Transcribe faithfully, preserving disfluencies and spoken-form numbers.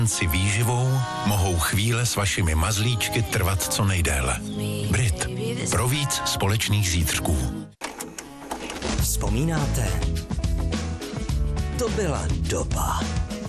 si výživou mohou chvíle s vašimi mazlíčky trvat co nejdéle. Brit. Pro víc společných zítřků. Vzpomínáte? To byla doba.